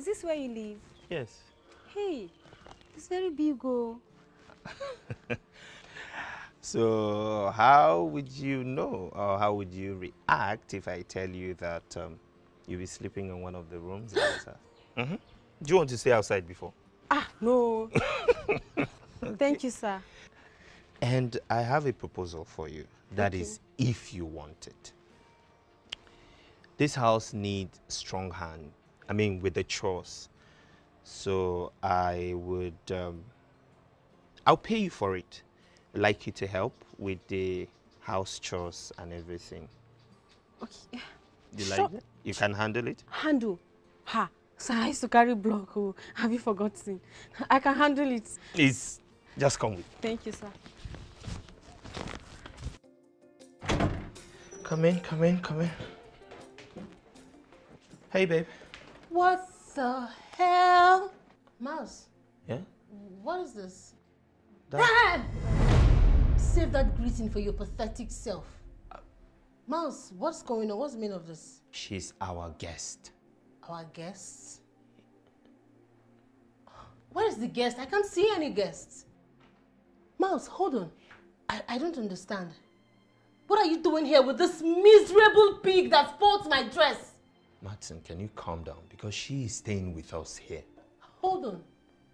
Is this where you live? Yes. Hey, it's very big, oh. So how would you know, or how would you react if I tell you that you'll be sleeping in one of the rooms in this house? Do you want to stay outside before? Ah, no. Okay. Thank you, sir. And I have a proposal for you. That Okay. is, if you want it. This house needs strong hand. I mean, with the chores. So I would, I'll pay you for it. I'd like you to help with the house chores and everything. Okay. You like it? You can handle it? Handle? Ha. Sir, I used to carry block. Oh. Have you forgotten? I can handle it. Please, just come with me. Thank you, sir. Come in, come in, come in. Hey, babe. What the hell? Mouse, Yeah? what is this? That... Save that greeting for your pathetic self. Mouse, what's going on? What's the meaning of this? She's our guest. Our guests? Where is the guest? I can't see any guests. Mouse, hold on. I don't understand. What are you doing here with this miserable pig that spoils my dress? Martin, can you calm down? Because she is staying with us here. Hold on.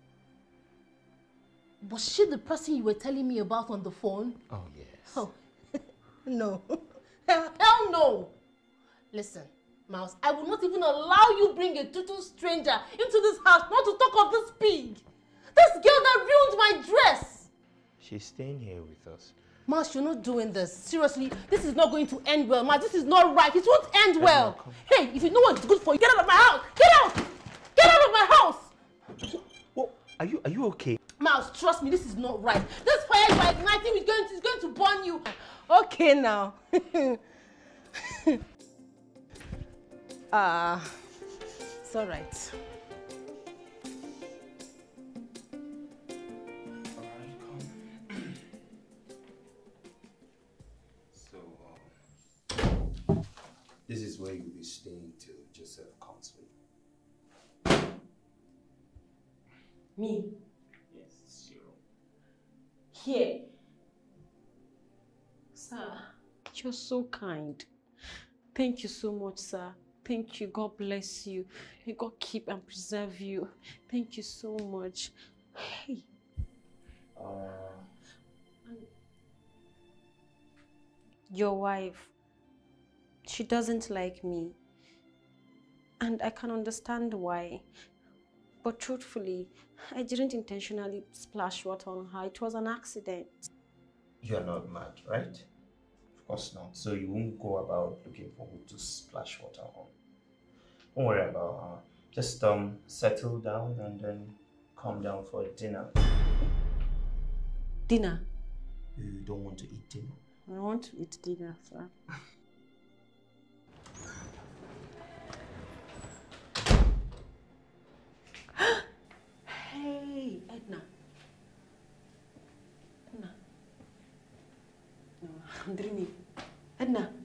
Was she the person you were telling me about on the phone? Oh, yes. Oh, no. Hell no. Listen, Mouse, I will not even allow you bring a total stranger into this house, not to talk of this pig. This girl that ruined my dress. She's staying here with us. Mouse, you're not doing this. Seriously, this is not going to end well. Mouse, this is not right. It won't end well. Hey, if you know what's good for you, get out of my house. Get out! Get out of my house! Well, are you okay? Mouse, trust me, this is not right. This fire you are igniting is going to burn you. Okay, now. It's all right. This is where you'll be staying till Joseph comes with you. Me? Yes, it's your room. Here? Sir, you're so kind. Thank you so much, sir. Thank you. God bless you. May God keep and preserve you. Thank you so much. Hey. Your wife, she doesn't like me. And I can understand why. But truthfully, I didn't intentionally splash water on her. It was an accident. You're not mad, right? Of course not. So you won't go about looking for who to splash water on. Don't worry about her. Just settle down and then come down for dinner. Dinner? You don't want to eat dinner? I want to eat dinner, sir. Hey, Edna. Edna. No, I'm dreaming. Edna.